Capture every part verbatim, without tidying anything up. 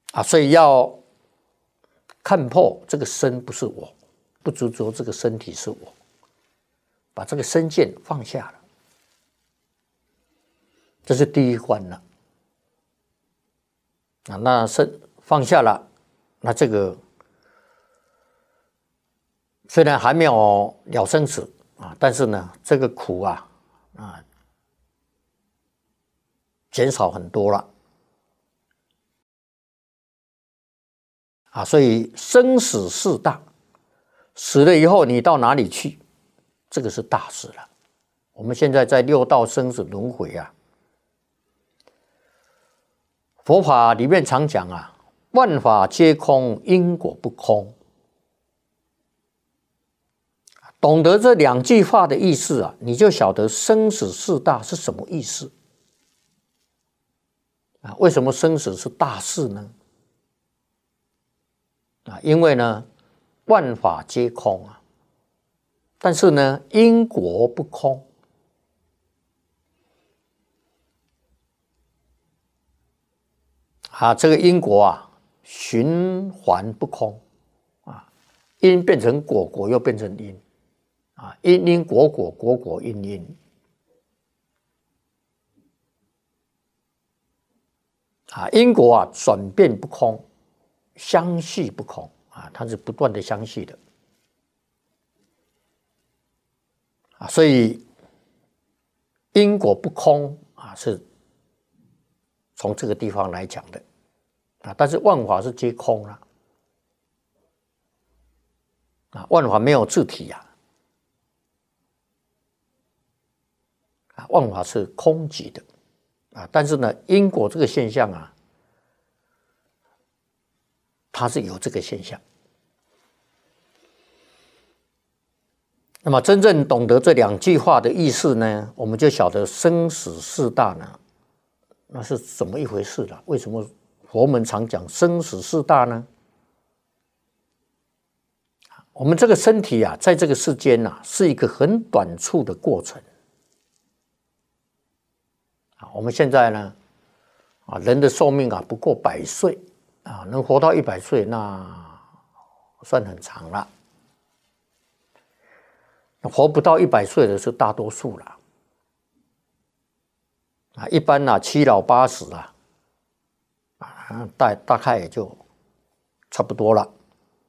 啊，所以要看破这个身不是我，不执着这个身体是我，把这个身见放下了，这是第一关了。啊，那身放下了，那这个虽然还没有了生死啊，但是呢，这个苦啊啊减少很多了。啊，所以生死事大，死了以后你到哪里去？这个是大事了。我们现在在六道生死轮回啊，佛法里面常讲啊，万法皆空，因果不空。懂得这两句话的意思啊，你就晓得生死事大是什么意思啊？为什么生死是大事呢？啊，因为呢，万法皆空啊，但是呢，因果不空。啊，这个因果啊，循环不空啊，因变成果，果又变成因啊，因因果果，果果因因啊，因果啊，转变不空。相续不空啊，它是不断的相续的啊，所以因果不空啊，是从这个地方来讲的啊。但是万法是皆空了啊，万法没有自体呀啊，万法是空寂的啊。但是呢，因果这个现象啊，它是有这个现象。那么真正懂得这两句话的意思呢，我们就晓得生死事大呢，那是怎么一回事了？为什么佛门常讲生死事大呢？我们这个身体啊，在这个世间啊，是一个很短促的过程。啊，我们现在呢，啊，人的寿命啊不过百岁。啊，能活到一百岁，那算很长了。活不到一百岁的是大多数了。啊，一般啊，七老八十啊，啊，大大概也就差不多了。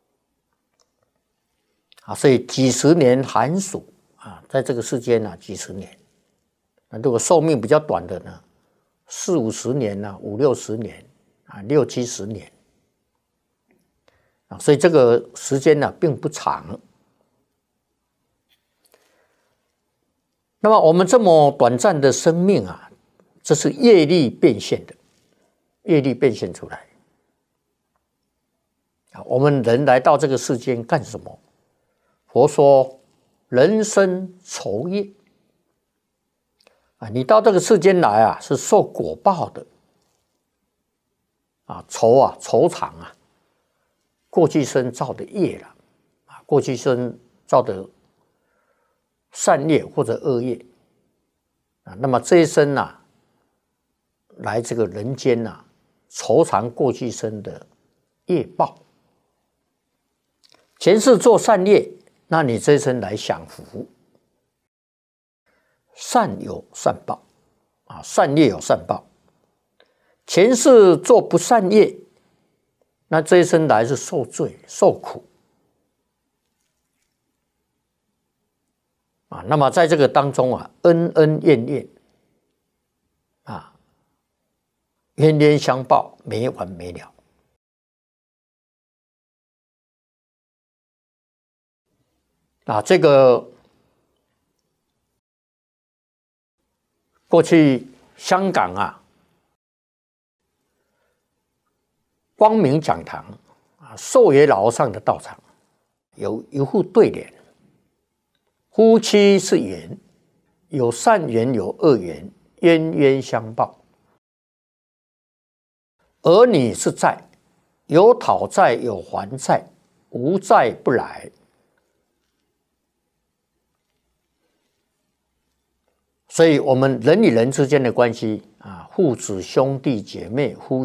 啊，所以几十年寒暑啊，在这个世间呢、啊，几十年。那如果寿命比较短的呢，四五十年呢、啊，五六十年。啊，六七十年啊，所以这个时间呢并不长。那么我们这么短暂的生命啊，这是业力变现的，业力变现出来啊。我们人来到这个世间干什么？佛说人生酬业啊，你到这个世间来啊，是受果报的。啊，酬啊，酬偿啊，过去生造的业了，啊，过去生造的善业或者恶业，啊，那么这一生呐、啊，来这个人间呐、啊，酬偿过去生的业报。前世做善业，那你这一生来享福，善有善报，啊，善业有善报。前世做不善业，那这一生来是受罪受苦啊。那么在这个当中啊，恩恩怨怨啊，冤冤相报，没完没了啊。这个过去香港啊。光明讲堂啊，寿爷老和尚的道场有一副对联：夫妻是缘，有善缘有恶缘，冤冤相报；儿女是债，有讨债有还债，无债不来。所以，我们人与人之间的关系啊，父子兄弟姐妹夫。